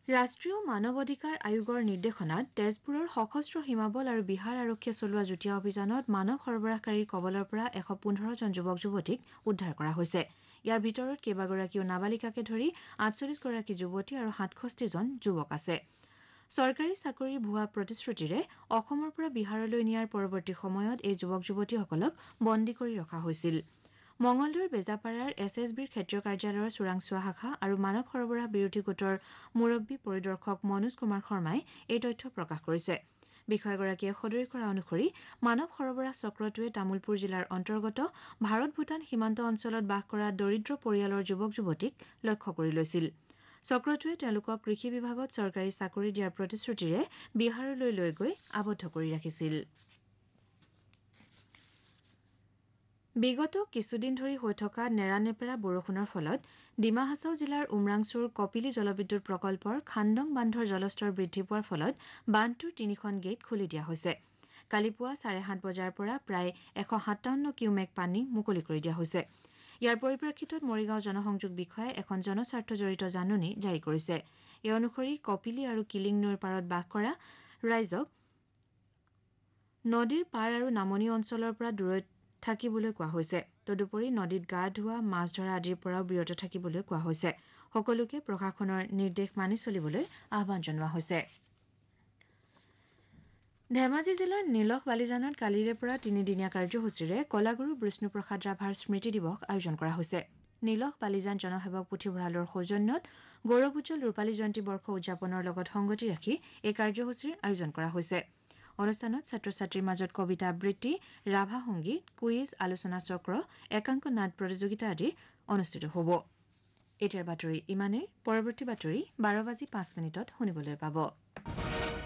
ৰাষ্ট্ৰীয় মানৱ অধিকাৰ আয়োগৰ নিৰ্দেশনাত তেজপুৰৰ সশস্ত্ৰ সীমাবল আৰু বিহাৰ আৰক্ষীয়ে চলোৱা যুটীয়া অভিযানত মানৱ সৰবৰাহকাৰীৰ কবলৰ পৰা ১১৫ জন যুৱক যুৱতীক উদ্ধাৰ কৰা হৈছে। ইয়াৰ ভিতৰত কেইবাগৰাকীও নাবালিকাকে ধৰি ৪৮ গৰাকী যুৱতী আৰু ৬৭ জন যুৱক আছে। চৰকাৰী চাকৰিৰ ভুৱা প্ৰতিশ্ৰুতিৰে অসমৰ পৰা বিহাৰলৈ নিয়াৰ পৰৱৰ্তী সময়ত এই যুৱক যুৱতীসকলক বন্দী কৰি ৰখা হৈছিল। মঙলদৈৰ বেজাপাৰাৰ SSBৰ ক্ষেত্ৰীয় কাৰ্যালয়ৰ চোৰাংচোৱা শাখা আৰু মানৱ সৰবৰাহ বিৰোধী গোটৰ মুৰব্বী পৰিদৰ্শক মনোজ কুমাৰ শৰ্মাই এই তথ্য প্ৰকাশ কৰিছে। বিষয়াগৰাকীয়ে সদৰি কৰা অনুসৰি মানৱ সৰবৰাহ চক্ৰটোৱে তামুলপুৰ জিলাৰ অন্তৰ্গত ভাৰত ভূটান সীমান্ত অঞ্চলত বাস কৰা দৰিদ্ৰ পৰিয়ালৰ যুৱক যুৱতীক লক্ষ্য কৰি লৈছিল। চক্ৰটোৱে তেওঁলোকক কৃষি বিভাগত চৰকাৰী চাকৰি দিয়াৰ প্ৰতিশ্ৰুতিৰে বিহাৰলৈ লৈ গৈ আবদ্ধ কৰি ৰাখিছিল। বিগত কিছুদিন ধৰি হৈ থকা নেৰানেপেৰা বৰষুণৰ ফলত ডিমা হাছাও জিলাৰ উমৰাংচুৰ কপিলী জলবিদ্যুৎ প্ৰকল্পৰ খান্দং বান্ধৰ জলস্তৰ বৃদ্ধি পোৱাৰ ফলত বান্ধটোৰ ৩খন গেট খুলি দিয়া হৈছে। কালি পুৱা 7:30 বজাৰ পৰা প্ৰায় ১৫৭ কিউমেক পানী মুকলি কৰি দিয়া হৈছে। ইয়াৰ পৰিপ্ৰেক্ষিতত মৰিগাঁও জনসংযোগ বিষয়াই এখন জনস্বাৰ্থজড়িত জাননী জাৰি কৰিছে। এই অনুসৰি কপিলী আৰু কিলিং নৈৰ পাৰত বাস কৰা ৰাইজক নদীৰ পাৰ আৰু নামনি অঞ্চলৰ পৰা দূৰৈত থাকিবলৈ কোৱা হৈছে। তদুপৰি নদীত গা ধোৱা, মাছ ধৰা আদিৰ পৰাও বিৰত থাকিবলৈ কোৱা হৈছে। সকলোকে প্ৰশাসনৰ নিৰ্দেশ মানি চলিবলৈ আহ্বান জনোৱা হৈছে। ধেমাজি জিলাৰ নিলখ বালিজানত কালিৰে পৰা ৩দিনীয়া কাৰ্যসূচীৰে কলাগুৰু বিষ্ণুপ্ৰসাদ ৰাভাৰ স্মৃতি দিৱস আয়োজন কৰা হৈছে। নিলখ বালিজান জনসেৱক পুথিভঁৰালৰ সৌজন্যত গৌৰৱোজ্বল ৰূপালী জয়ন্তী বৰ্ষ উদযাপনৰ লগত সংগতি ৰাখি এই কাৰ্যসূচীৰ আয়োজন কৰা হৈছে। অনুষ্ঠানত ছাত্ৰ ছাত্ৰীৰ মাজত কবিতা আবৃত্তি, ৰাভা সংগীত, কুইজ, আলোচনা চক্ৰ, একাংক নাট প্ৰতিযোগিতা আদি অনুষ্ঠিত হ'ব। এতিয়াৰ বাতৰি ইমানেই। পৰৱৰ্তী বাতৰি 12:05 শুনিবলৈ পাব।